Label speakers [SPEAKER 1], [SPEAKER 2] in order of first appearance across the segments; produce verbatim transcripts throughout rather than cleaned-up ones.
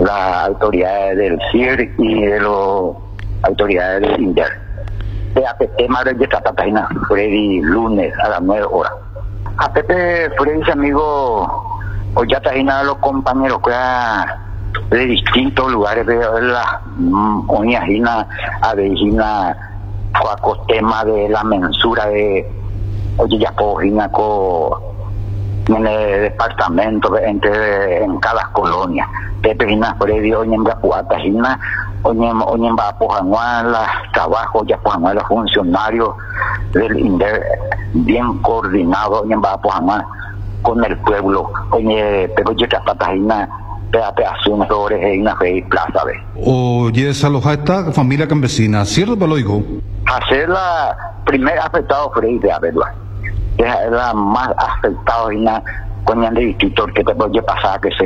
[SPEAKER 1] las autoridades del C I R y de las autoridades del INDER. De A P P Madre de Tatataina, Freddy, lunes a las nueve horas. A P P Freddy, amigo, hoy ya está los compañeros que de distintos lugares de la Oñajina, Avejina, Joaco, tema de la mensura de oye ya Pojina con en el departamento entre en cada colonia Pepe Gina Freddy Oñemba Puatajina Oñemba Oñemba Pojanuala trabajo ya Pojanuala funcionarios del INDER bien coordinado Oñemba Pojanuala con el pueblo oye pero ya Patajina Pepe Asuntos Reina Rey Plaza B.
[SPEAKER 2] Oye, esa loja esta familia campesina, ¿cierto te lo digo?
[SPEAKER 1] Hacer la primera afectado Freddy de Avedua. Es la más afectada con el distrito que te puede pasar que se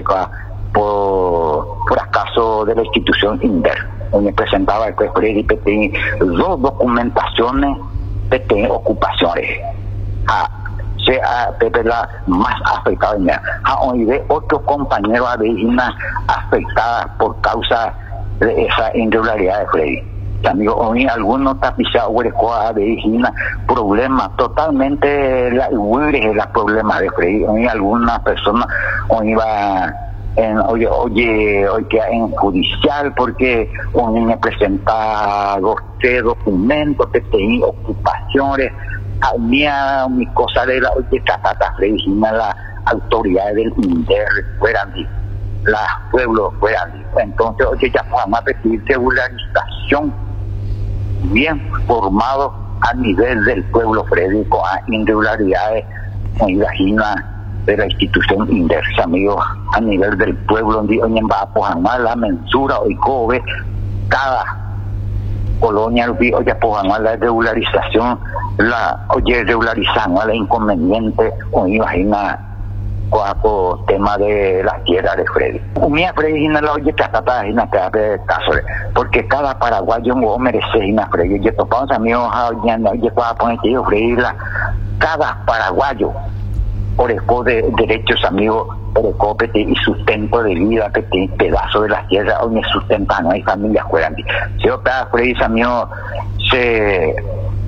[SPEAKER 1] por por acaso de la institución INDER donde presentaba el Freddy P dos documentaciones de ocupaciones a sea Pepe la más afectada a hoy de otros compañeros avejinas afectadas por causa de esa irregularidad de Freddy. Amigo, hoy algunos tapizados huerecoa avejina problemas totalmente la la problema de Freddy. Hoy algunas personas hoy va en oye oye hoy queda en judicial porque hoy me presenta dos tres documentos que tenía ocupaciones a mí a mi cosa de la oye tratata Freddy la autoridades del INDER fueran las pueblos fueran entonces oye ya podemos pedir regularización bien formado a nivel del pueblo Freddy con irregularidades con imagina de la institución INDER, amigos, a nivel del pueblo donde hoy en Bapojamal la mensura hoy cobe cada colonia hoy ya Pojamal la regularización la oye regularizando la inconveniente hoy imagina con tema de las tierras de Freddy. Mía Freddy no la oye tratata en este caso porque cada paraguayo no merece una Freddy. Yo topamos amigos oye para poner que yo Freddy la cada paraguayo por el de derechos amigos por el copete y sustento de vida que tiene pedazo de las tierras donde sustentan no hay familias fueran. Si yo para Freddy amigos se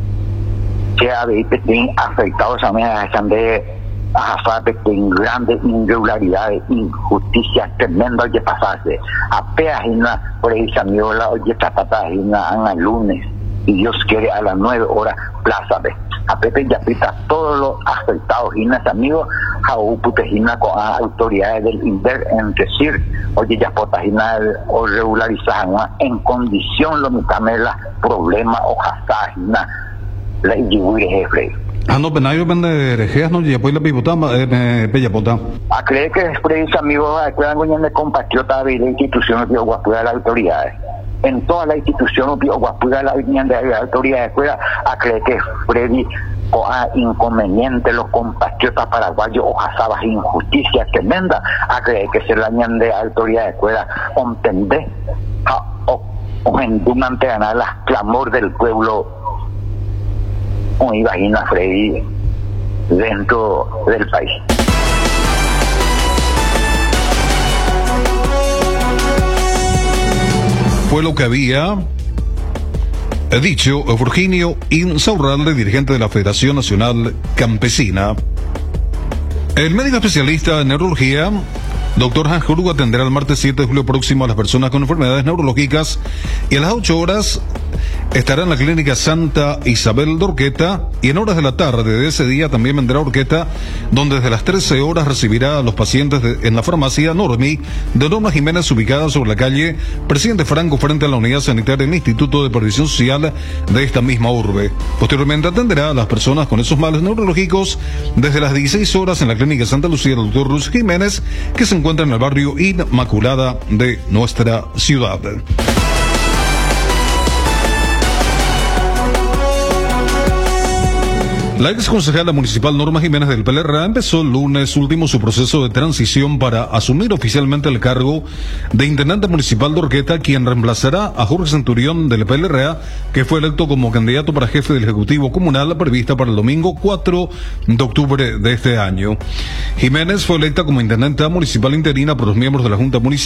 [SPEAKER 1] se ha visto afectados a mí de a en grandes irregularidades, injusticias tremendas que pasarse. Apenas una por ahí salió la oye tapata a lunes y Dios quiere a las nueve horas Plaza B. A Pepe ya pita todos los afectados y amigos a uputejina con las autoridades del INDER en decir oye ya potajina o regularizar en condición lo mitamela problema o jazajina la individuo jefe.
[SPEAKER 2] Ah, no, pero yo vende herejías, no, ya pues la pipota, eh, bella pota.
[SPEAKER 1] A creer que es preciso, amigos, acuerdan con el compatriota de la institución de Guapuda de las autoridades. En todas las instituciones de Guapuda de las autoridades, a creer que Freddy o a inconveniente los compatriotas paraguayos o a injusticias tremendas, a creer que se la ñan de autoridades, escuela, entender, o, o en durante ganar las clamor del pueblo. O imagina Freddy dentro del país.
[SPEAKER 2] Fue lo que había dicho Virginio Insaurralde, dirigente de la Federación Nacional Campesina. El médico especialista en neurología, doctor Hans Hurgo, atenderá el martes siete de julio próximo a las personas con enfermedades neurológicas y a las ocho horas estará en la clínica Santa Isabel de Urqueta y en horas de la tarde de ese día también vendrá a Urqueta, donde desde las trece horas recibirá a los pacientes de, en la farmacia Normi de Norma Jiménez, ubicada sobre la calle Presidente Franco frente a la unidad sanitaria del Instituto de Previsión Social de esta misma urbe. Posteriormente atenderá a las personas con esos males neurológicos desde las dieciséis horas en la clínica Santa Lucía del doctor Luis Jiménez, que se encuentra en el barrio Inmaculada de nuestra ciudad. La ex concejala municipal Norma Jiménez del P L R A empezó el lunes último su proceso de transición para asumir oficialmente el cargo de intendente municipal de Urqueta, quien reemplazará a Jorge Centurión del P L R A, que fue electo como candidato para jefe del Ejecutivo Comunal prevista para el domingo cuatro de octubre de este año. Jiménez fue electa como intendenta municipal interina por los miembros de la Junta Municipal